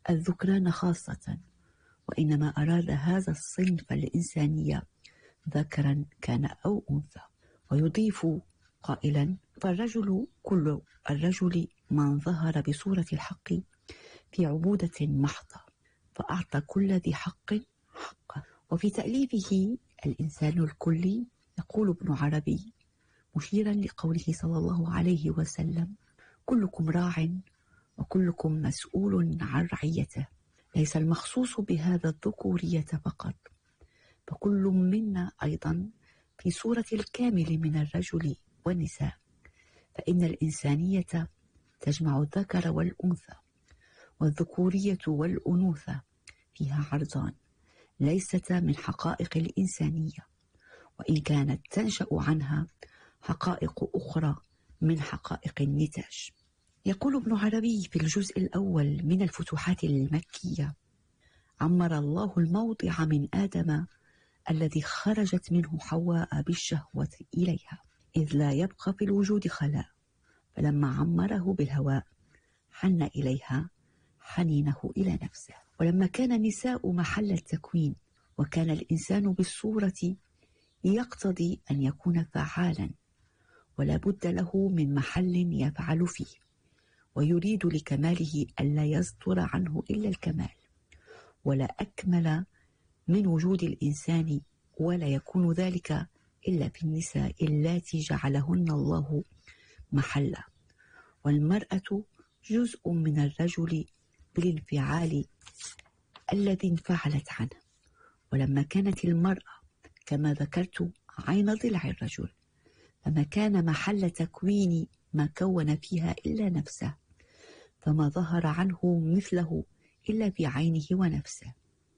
الذكران خاصة، وإنما أراد هذا الصنف الإنسانية ذكرا كان أو أنثى. ويضيف قائلا: فالرجل كل الرجل من ظهر بصورة الحق في عبودة محضة، فأعطى كل ذي حق حقه. وفي تأليفه الإنسان الكلي يقول ابن عربي مشيرا لقوله صلى الله عليه وسلم: كلكم راع وكلكم مسؤول عن رعيته. ليس المخصوص بهذا الذكورية فقط، فكل منا أيضا في صورة الكامل من الرجل والنساء، فإن الإنسانية تجمع الذكر والأنثى، والذكورية والأنوثة فيها عرضان ليستا من حقائق الإنسانية، وإن كانت تنشأ عنها حقائق أخرى من حقائق النتاج. يقول ابن عربي في الجزء الأول من الفتوحات المكية: عمر الله الموضع من آدم الذي خرجت منه حواء بالشهوة إليها، إذ لا يبقى في الوجود خلاء، فلما عمره بالهواء حن إليها حنينه إلى نفسه. ولما كان النساء محل التكوين، وكان الإنسان بالصورة يقتضي أن يكون فعالا، ولا بد له من محل يفعل فيه، ويريد لكماله ألا يصدر عنه إلا الكمال، ولا أكمل من وجود الإنسان، ولا يكون ذلك إلا في النساء اللاتي جعلهن الله محلا. والمرأة جزء من الرجل بالانفعال الذي انفعلت عنه. ولما كانت المرأة كما ذكرت عين ضلع الرجل، فما كان محل تكوين ما كون فيها إلا نفسه، فما ظهر عنه مثله إلا في عينه ونفسه.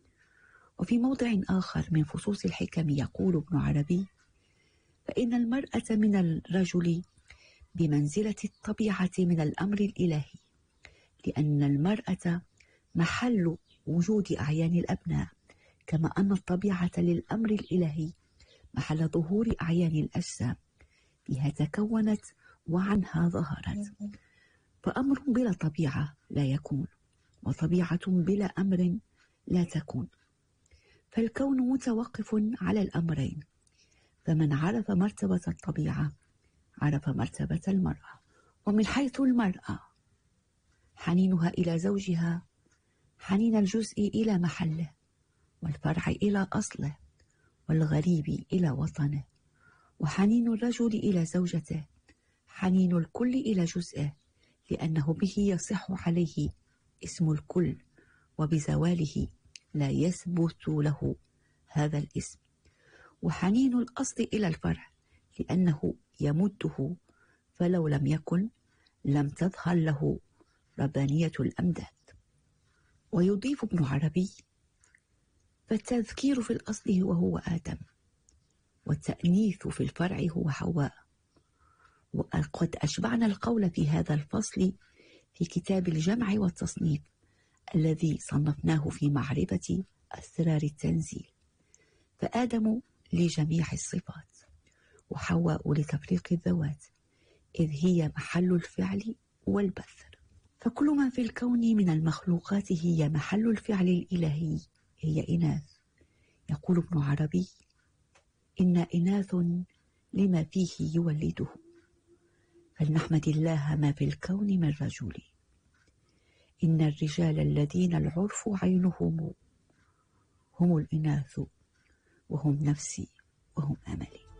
وفي موضع آخر من فصوص الحكم يقول ابن عربي: فإن المرأة من الرجل بمنزلة الطبيعة من الأمر الإلهي، لأن المرأة محل وجود أعيان الأبناء، كما أن الطبيعة للأمر الإلهي محل ظهور أعيان الأجسام، بها تكونت وعنها ظهرت. فأمر بلا طبيعة لا يكون، وطبيعة بلا أمر لا تكون، فالكون متوقف على الأمرين. فمن عرف مرتبة الطبيعة عرف مرتبة المرأة. ومن حيث المرأة حنينها إلى زوجها حنين الجزء إلى محله، والفرع إلى أصله، والغريب إلى وطنه. وحنين الرجل إلى زوجته حنين الكل إلى جزئه، لأنه به يصح عليه اسم الكل، وبزواله لا يثبت له هذا الاسم. وحنين الأصل إلى الفرع، لأنه يمده، فلو لم يكن لم تظهر له ربانية الأمداد. ويضيف ابن عربي: فالتذكير في الأصل وهو آدم، والتأنيث في الفرع هو حواء. وقد أشبعنا القول في هذا الفصل في كتاب الجمع والتصنيف الذي صنفناه في معرفة أسرار التنزيل. فآدم لجميع الصفات، وحواء لتفريق الذوات، إذ هي محل الفعل والبث. فكل ما في الكون من المخلوقات هي محل الفعل الإلهي، هي إناث. يقول ابن عربي: إن إناث لما فيه يولده، فلنحمد الله ما في الكون من رجل. إن الرجال الذين العرف عينهم هم الإناث، وهم نفسي وهم أملي.